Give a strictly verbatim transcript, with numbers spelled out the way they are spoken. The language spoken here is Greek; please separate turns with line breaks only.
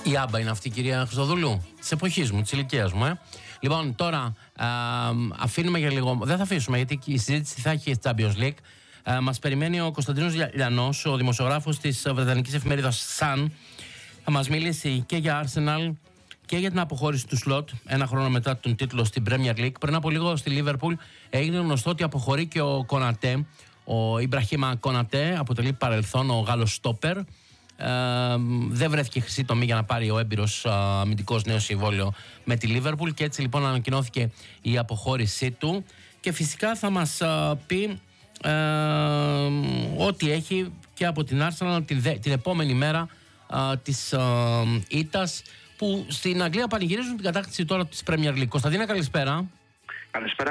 Η Άμπα είναι αυτή, κυρία Χριστοδουλού, της εποχής μου, της ηλικίας μου. Ε. Λοιπόν, τώρα α, αφήνουμε για λίγο. Δεν θα αφήσουμε, γιατί η συζήτηση θα έχει Champions League. Α, μας περιμένει ο Κωνσταντίνος Λιανός, ο δημοσιογράφος της βρετανικής εφημερίδας Sun. Θα μας μιλήσει και για Arsenal και για την αποχώρηση του Σλότ ένα χρόνο μετά τον τίτλο στην Premier League. Πριν από λίγο στη Liverpool έγινε γνωστό ότι αποχωρεί και ο Κονατέ. Ο Ιμπραχίμα Κονατέ αποτελεί παρελθόν ο Γάλλος στόπερ. Ε, δεν βρέθηκε χρυσή τομή για να πάρει ο έμπειρος αμυντικός νέο συμβόλαιο με τη Liverpool, και έτσι λοιπόν ανακοινώθηκε η αποχώρησή του, και φυσικά θα μας α, πει ε, ό,τι έχει και από την Arsenal την, δε, την επόμενη μέρα α, της ήττας, που στην Αγγλία πανηγυρίζουν την κατάκτηση τώρα της Premier League. Κωνσταντίνα, καλησπέρα.
Καλησπέρα.